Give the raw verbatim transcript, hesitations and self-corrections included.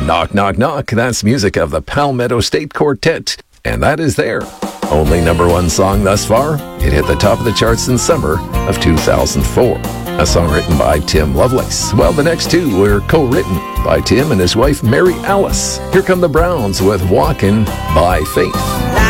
Knock, knock, knock. That's music of the Palmetto State Quartet, and that is their only number one song thus far. It hit the top of the charts in summer of two thousand four. A song written by Tim Lovelace. Well, the next two were co-written by Tim and his wife, Mary Alice. Here come the Browns with Walkin' by Faith.